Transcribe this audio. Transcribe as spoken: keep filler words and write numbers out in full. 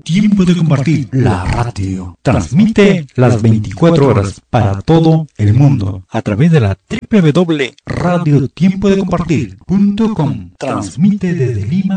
Tiempo de Compartir, la radio. Transmite las veinticuatro horas para todo el mundo a través de la doble u doble u doble u punto radio tiempo de compartir punto com. Transmite desde Lima,